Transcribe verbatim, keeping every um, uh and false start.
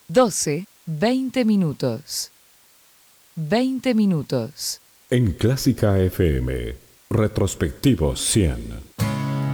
doce, veinte minutos. veinte minutos. En Clásica F M, Retrospectivos cien.